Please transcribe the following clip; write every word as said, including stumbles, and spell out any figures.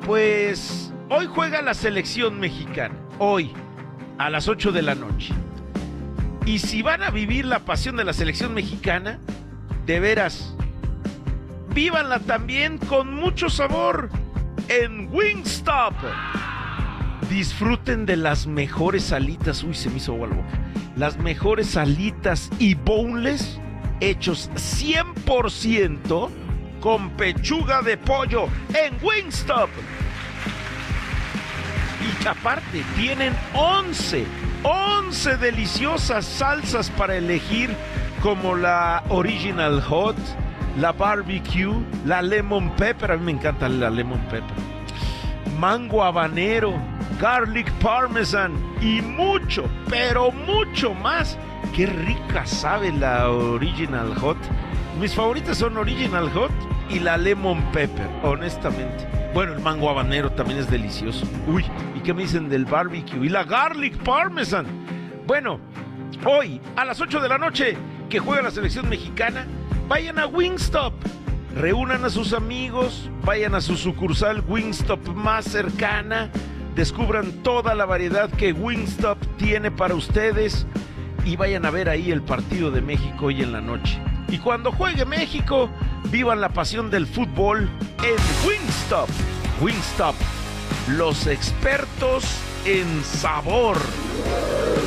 Pues hoy juega la selección mexicana, hoy, a las ocho de la noche. Y si van a vivir la pasión de la selección mexicana, de veras, vívanla también con mucho sabor en Wingstop. Disfruten de las mejores alitas, uy, se me hizo agua la boca. Las mejores alitas y boneless hechos cien por ciento con pechuga de pollo en Wingstop. Y aparte tienen once, once deliciosas salsas para elegir, como la Original Hot, la Barbecue, la Lemon Pepper, a mí me encanta la Lemon Pepper, Mango Habanero, Garlic Parmesan y mucho, pero mucho más. Qué rica sabe la Original Hot. Mis favoritas son Original Hot y la Lemon Pepper, honestamente. Bueno, el Mango Habanero también es delicioso. Uy, ¿y qué me dicen del Barbecue? Y la Garlic Parmesan. Bueno, hoy a las ocho de la noche que juega la selección mexicana, vayan a Wingstop. Reúnan a sus amigos, vayan a su sucursal Wingstop más cercana, descubran toda la variedad que Wingstop tiene para ustedes y vayan a ver ahí el partido de México hoy en la noche. Y cuando juegue México, vivan la pasión del fútbol en Wingstop. Wingstop, los expertos en sabor.